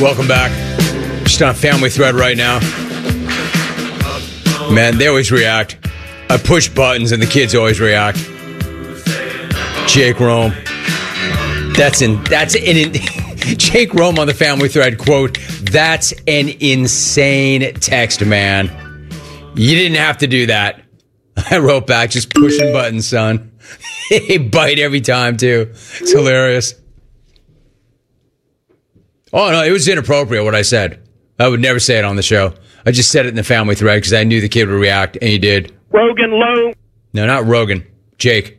Welcome back. Just on Family Thread right now. Man, they always react. I push buttons and the kids always react. Jake Rome. Jake Rome on the Family Thread, quote, "That's an insane text, man. You didn't have to do that." I wrote back, "Just pushing buttons, son." They bite every time, too. It's hilarious. Oh, no, it was inappropriate what I said. I would never say it on the show. I just said it in the Family Thread because I knew the kid would react, and he did. Rogan Lowe. No, not Rogan. Jake.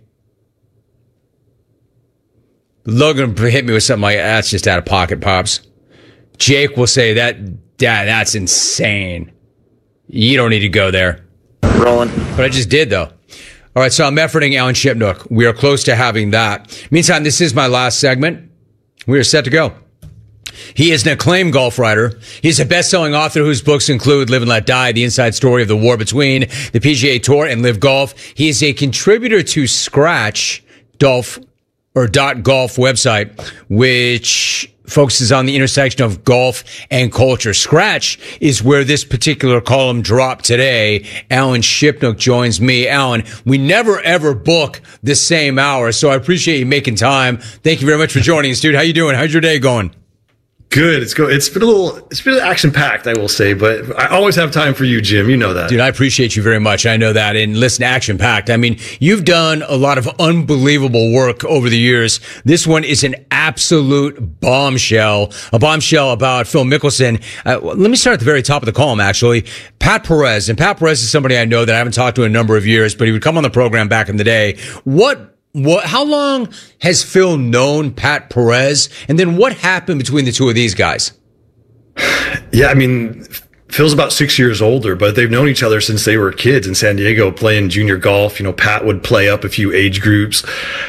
Logan hit me with something like, "That's just out of pocket, Pops." Jake will say, that's insane. You don't need to go there. Rolling. But I just did, though. All right, so I'm efforting Alan Shipnook. We are close to having that. Meantime, this is my last segment. We are set to go. He is an acclaimed golf writer. He's a best-selling author whose books include Live and Let Die, the inside story of the war between the PGA Tour and Live Golf. He is a contributor to Scratch Golf website, which focuses on the intersection of golf and culture. Scratch is where this particular column dropped today. Alan Shipnook joins me. Alan, we never ever book the same hour, so I appreciate you making time. Thank you very much for joining us, dude. How you doing? How's your day going? Good. It's been action packed, I will say, but I always have time for you, Jim. You know that. Dude, I appreciate you very much. I know that. And listen, action packed. I mean, you've done a lot of unbelievable work over the years. This one is an absolute bombshell, a bombshell about Phil Mickelson. Let me start at the very top of the column, actually. Pat Perez. And Pat Perez is somebody I know that I haven't talked to in a number of years, but he would come on the program back in the day. How long has Phil known Pat Perez? And then what happened between the two of these guys? Yeah, I mean, Phil's about 6 years older, but they've known each other since they were kids in San Diego playing junior golf. You know, Pat would play up a few age groups.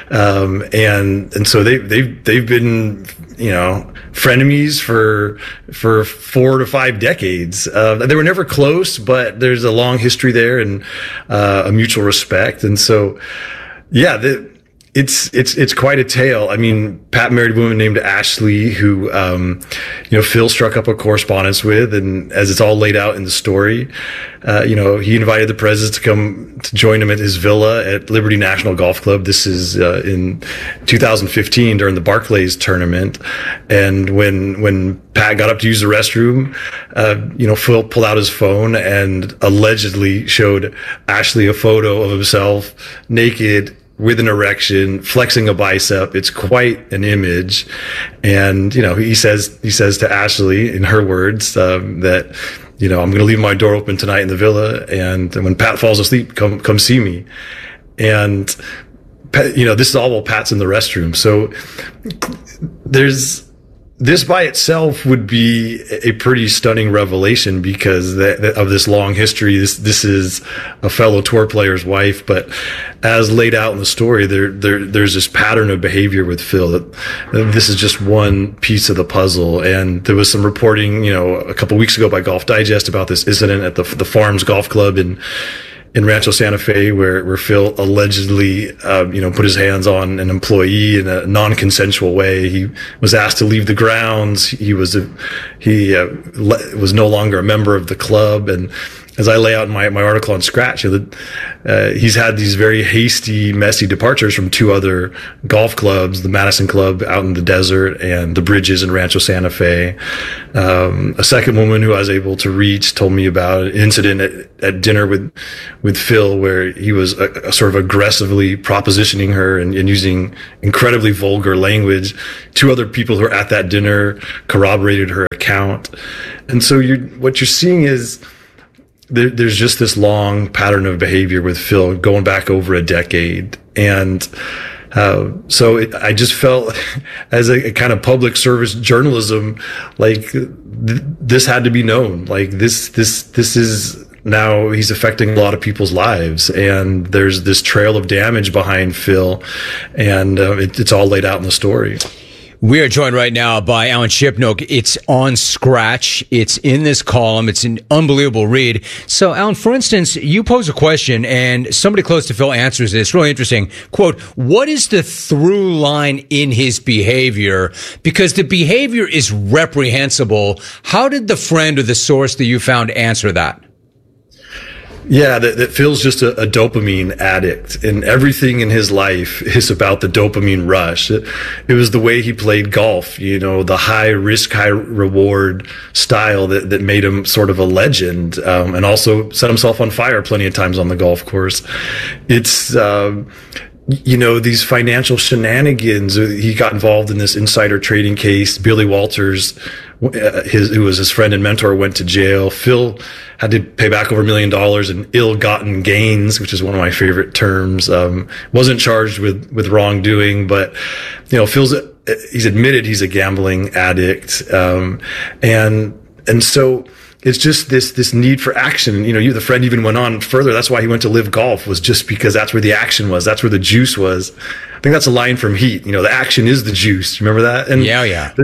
And so they've been, you know, frenemies for 4 to 5 decades. They were never close, but there's a long history there and, a mutual respect. And so, yeah, it's quite a tale. I mean, Pat married a woman named Ashley who, Phil struck up a correspondence with, and as it's all laid out in the story, he invited the Perez's to come to join him at his villa at Liberty National Golf Club. This is, in 2015 during the Barclays tournament. And when Pat got up to use the restroom, Phil pulled out his phone and allegedly showed Ashley a photo of himself naked, with an erection, flexing a bicep. It's quite an image. And, he says to Ashley, in her words, that, I'm going to leave my door open tonight in the villa. And when Pat falls asleep, come see me. And, this is all while Pat's in the restroom. So this by itself would be a pretty stunning revelation because of this long history. This is a fellow tour player's wife, but as laid out in the story, there's this pattern of behavior with Phil. This is just one piece of the puzzle. And there was some reporting, a couple weeks ago by Golf Digest about this incident at the Farms Golf Club in Rancho Santa Fe, where Phil allegedly, put his hands on an employee in a non-consensual way. He was asked to leave the grounds. He was no longer a member of the club. And as I lay out in my article on Scratch, he's had these very hasty, messy departures from 2 other golf clubs, the Madison Club out in the desert and the Bridges in Rancho Santa Fe. A second woman who I was able to reach told me about an incident at dinner with Phil where he was sort of aggressively propositioning her and using incredibly vulgar language. 2 other people who were at that dinner corroborated her account. And so what you're seeing is there's just this long pattern of behavior with Phil going back over a decade. And I just felt as a kind of public service journalism, like this had to be known. Like this is now he's affecting a lot of people's lives, and there's this trail of damage behind Phil, and it's all laid out in the story. We are joined right now by Alan Shipnuck. It's on Scratch. It's in this column. It's an unbelievable read. So, Alan, for instance, you pose a question and somebody close to Phil answers it. It's really interesting. Quote, what is the through line in his behavior? Because the behavior is reprehensible. How did the friend or the source that you found answer that? Yeah, that Phil's just a dopamine addict, and everything in his life is about the dopamine rush. It was the way he played golf, the high risk, high reward style that made him sort of a legend, and also set himself on fire plenty of times on the golf course. It's, these financial shenanigans. He got involved in this insider trading case. Billy Walters, who was his friend and mentor, went to jail. Phil had to pay back over $1 million in ill-gotten gains, which is one of my favorite terms. Wasn't charged with wrongdoing, but he's admitted he's a gambling addict, and so it's just this need for action. The friend even went on further. That's why he went to Live Golf, was just because that's where the action was. That's where the juice was. I think that's a line from Heat. The action is the juice. Remember that? And yeah.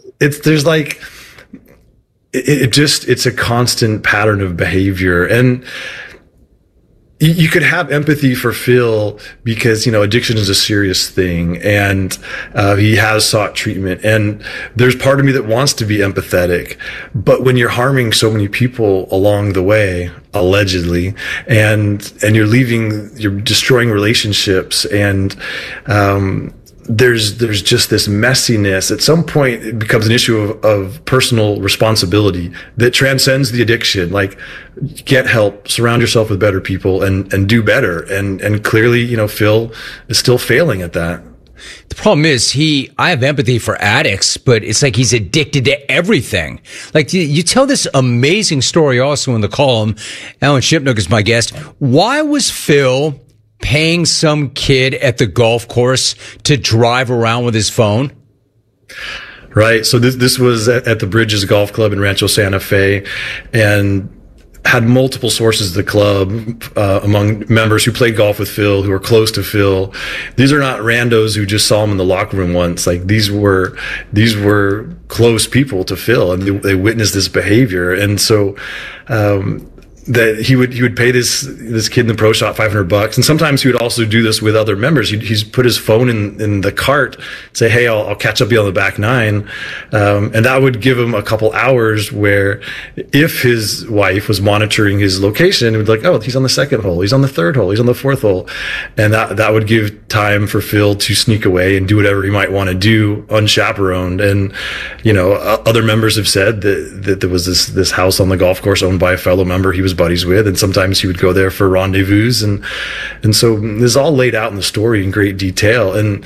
It's a constant pattern of behavior. And you could have empathy for Phil because, addiction is a serious thing, and he has sought treatment. And there's part of me that wants to be empathetic. But when you're harming so many people along the way, allegedly, and you're destroying relationships, and there's just this messiness. At some point, it becomes an issue of personal responsibility that transcends the addiction. Like, get help, surround yourself with better people, and do better. And clearly, Phil is still failing at that. The problem is I have empathy for addicts, but it's like he's addicted to everything. Like, you tell this amazing story also in the column. Alan Shipnuck is my guest. Why was Phil paying some kid at the golf course to drive around with his phone? Right. So this was at the Bridges Golf Club in Rancho Santa Fe, and had multiple sources of the club among members who played golf with Phil, who were close to Phil. These are not randos who just saw him in the locker room once. Like, these were close people to Phil, and they witnessed this behavior. And so that he would pay this kid in the pro shop $500, and sometimes he would also do this with other members. He's put his phone in the cart, say, "Hey, I'll catch up with you on the back nine," and that would give him a couple hours where, if his wife was monitoring his location, it would be like, "Oh, he's on the second hole, he's on the third hole, he's on the fourth hole," and that would give time for Phil to sneak away and do whatever he might want to do unchaperoned. And other members have said that there was this house on the golf course owned by a fellow member he was buddies with, and sometimes he would go there for rendezvous, and so this is all laid out in the story in great detail. And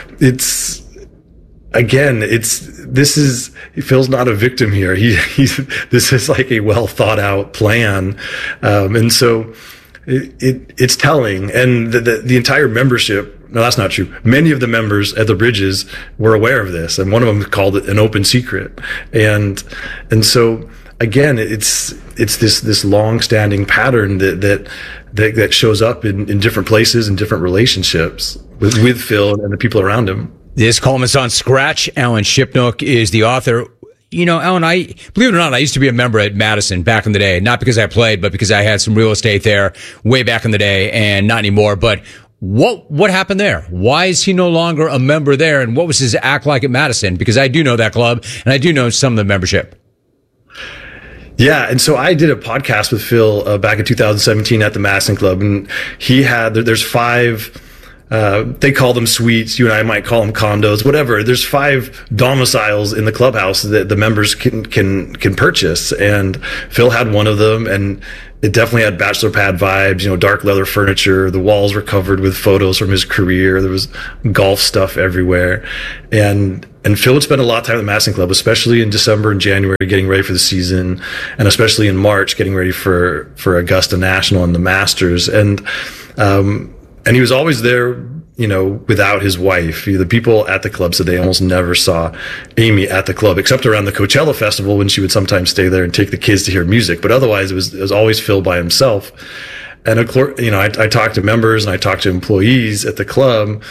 Phil's not a victim here. This is like a well thought out plan, and so it's telling. And the entire membership. No, that's not true. Many of the members at the Bridges were aware of this, and one of them called it an open secret. And so again, it's this long-standing pattern that shows up in different places and different relationships with Phil and the people around him. This column is on Scratch. Alan Shipnuck is the author. Alan, believe it or not, I used to be a member at Madison back in the day, not because I played, but because I had some real estate there way back in the day, and not anymore. But what happened there? Why is he no longer a member there? And what was his act like at Madison? Because I do know that club, and I do know some of the membership. Yeah, and so I did a podcast with Phil back in 2017 at the Madison Club, and there's 5. They call them suites. You and I might call them condos, whatever. There's 5 domiciles in the clubhouse that the members can purchase. And Phil had one of them, and it definitely had bachelor pad vibes, dark leather furniture. The walls were covered with photos from his career. There was golf stuff everywhere. And Phil would spend a lot of time at the Madison Club, especially in December and January, getting ready for the season, and especially in March, getting ready for Augusta National and the Masters. And he was always there, without his wife. The people at the club said they almost never saw Amy at the club, except around the Coachella Festival, when she would sometimes stay there and take the kids to hear music. But otherwise, it was always Phil by himself. And of course, I talked to members and I talked to employees at the club,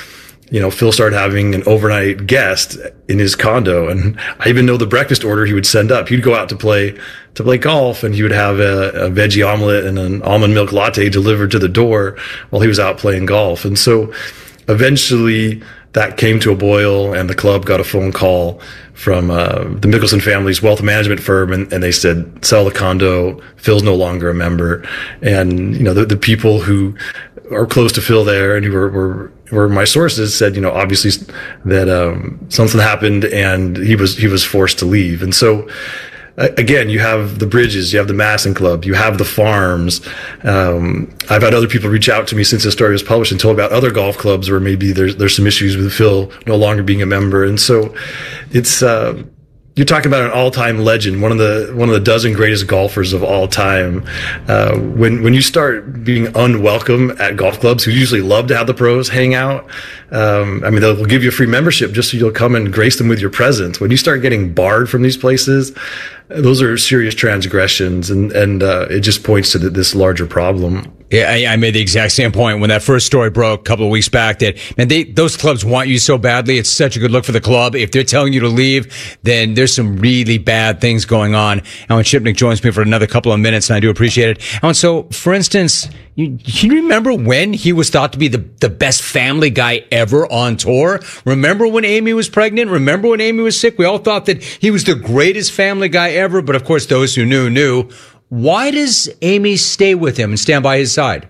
Phil started having an overnight guest in his condo, and I even know the breakfast order he would send up. He'd go out to play golf, and he would have a veggie omelet and an almond milk latte delivered to the door while he was out playing golf. And so eventually that came to a boil, and the club got a phone call from the Mickelson family's wealth management firm, and they said, sell the condo. Phil's no longer a member. And, the people who are close to Phil there and who were my sources said, obviously that something happened and he was forced to leave. And so again, you have the Bridges, you have the Masson Club, you have the farms. I've had other people reach out to me since the story was published and told about other golf clubs where maybe there's some issues with Phil no longer being a member. And so it's you're talking about an all-time legend, one of the dozen greatest golfers of all time. When you start being unwelcome at golf clubs, who usually love to have the pros hang out, they'll give you a free membership just so you'll come and grace them with your presence. When you start getting barred from these places, those are serious transgressions, and it just points to this larger problem. Yeah, I made the exact same point when that first story broke a couple of weeks back that, man, those clubs want you so badly. It's such a good look for the club. If they're telling you to leave, then there's some really bad things going on. Alan Shipnuck joins me for another couple of minutes, and I do appreciate it. Alan, so, for instance, you remember when he was thought to be the best family guy ever on tour? Remember when Amy was pregnant? Remember when Amy was sick? We all thought that he was the greatest family guy ever, but of course, those who knew. Why does Amy stay with him and stand by his side?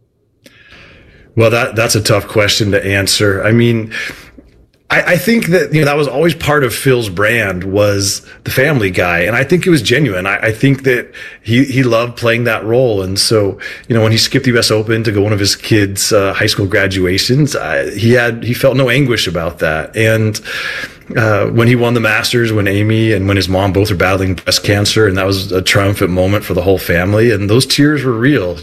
Well, that's a tough question to answer. I think that, that was always part of Phil's brand, was the family guy. And I think it was genuine. I think that he loved playing that role. And so, when he skipped the US Open to go one of his kids' high school graduations, he felt no anguish about that. And when he won the Masters, when Amy and when his mom both were battling breast cancer, and that was a triumphant moment for the whole family, and those tears were real.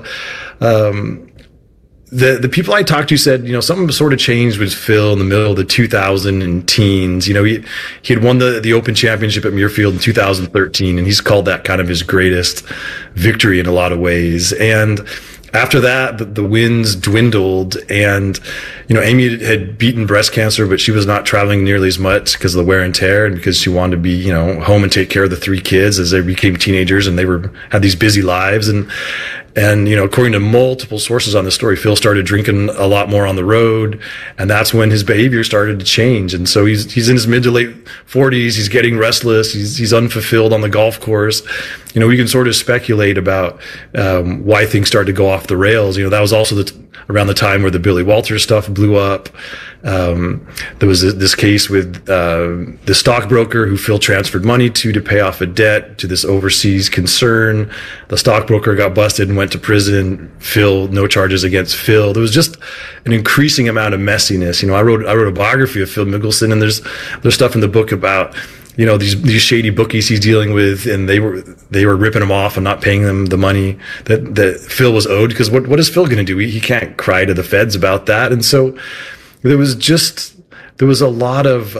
The people I talked to said, something sort of changed with Phil in the middle of the 2000 teens. He had won the Open Championship at Muirfield in 2013, and he's called that kind of his greatest victory in a lot of ways. And after that, the wins dwindled, and, Amy had beaten breast cancer, but she was not traveling nearly as much because of the wear and tear, and because she wanted to be, home and take care of the 3 kids as they became teenagers, and they had these busy lives. And, according to multiple sources on the story, Phil started drinking a lot more on the road, and that's when his behavior started to change. And so he's in his mid to late 40s. He's getting restless. He's unfulfilled on the golf course. We can sort of speculate about why things started to go off the rails. That was also around the time where the Billy Walters stuff blew up. There was this case with the stockbroker who Phil transferred money to pay off a debt to this overseas concern. The stockbroker got busted and went to prison. Phil, no charges against Phil. There was just an increasing amount of messiness. I wrote a biography of Phil Mickelson, and there's stuff in the book about these shady bookies he's dealing with, and they were ripping him off and not paying them the money that Phil was owed. Because what is Phil going to do? He can't cry to the feds about that. And so there was just a lot of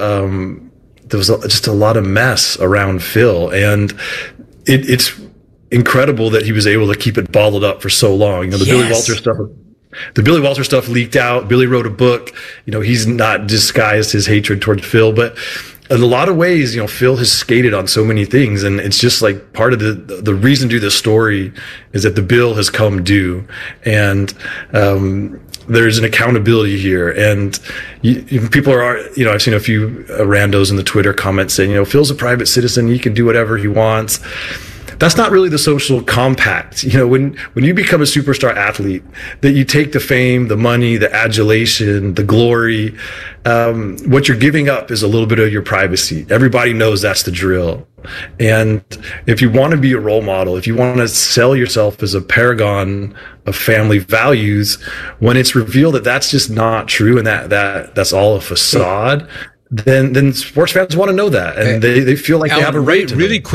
a lot of mess around Phil, and it's incredible that he was able to keep it bottled up for so long. The Billy Walters stuff leaked out. Billy wrote a book. He's not disguised his hatred towards Phil, but in a lot of ways, Phil has skated on so many things, and it's just like part of the reason to do this story is that the bill has come due, and there's an accountability here. And people are, I've seen a few randos in the Twitter comments saying, Phil's a private citizen, he can do whatever he wants. That's not really the social compact. When you become a superstar athlete, that you take the fame, the money, the adulation, the glory, what you're giving up is a little bit of your privacy. Everybody knows that's the drill. And if you want to be a role model, if you want to sell yourself as a paragon of family values, when it's revealed that that's just not true and that's all a facade, then sports fans want to know that, and they feel like they have a right to know.